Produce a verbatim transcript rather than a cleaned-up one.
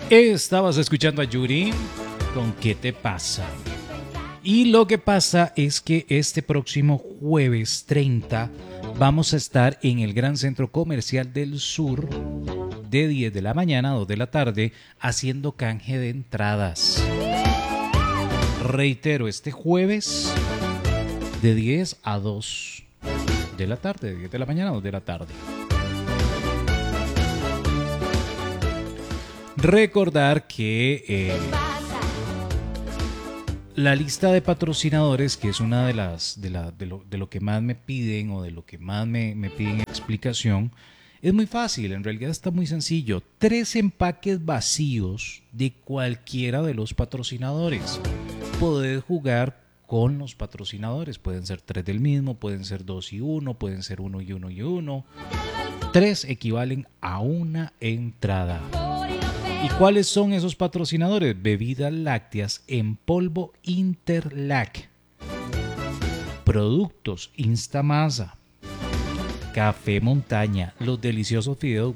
Estabas escuchando a Yuri con ¿Qué te pasa? Y lo que pasa es que este próximo jueves treinta vamos a estar en el Gran Centro Comercial del Sur de diez de la mañana a dos de la tarde haciendo canje de entradas. Reitero, este jueves de diez a dos de la tarde, de diez de la mañana a dos de la tarde. Recordar que eh, la lista de patrocinadores, que es una de las de, la, de, lo, de lo que más me piden o de lo que más me, me piden explicación, es muy fácil, en realidad está muy sencillo. Tres empaques vacíos de cualquiera de los patrocinadores. Podés jugar con los patrocinadores, pueden ser tres del mismo, pueden ser dos y uno, pueden ser uno y uno y uno. Tres equivalen a una entrada. ¿Y cuáles son esos patrocinadores? Bebidas lácteas en polvo Interlac, productos Instamasa, Café Montaña, los deliciosos fideos